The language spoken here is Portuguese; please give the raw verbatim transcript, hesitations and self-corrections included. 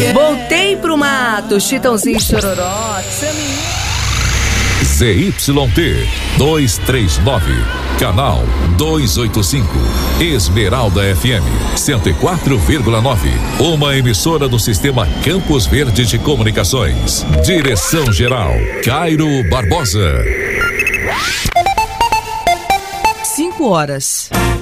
Voltei pro mato, Chitãozinho e Chororó. Z Y T duzentos e trinta e nove, canal duzentos e oitenta e cinco, Esmeralda F M cento e quatro vírgula nove, uma emissora do sistema Campos Verde de Comunicações. Direção geral Cairo Barbosa. Cinco horas.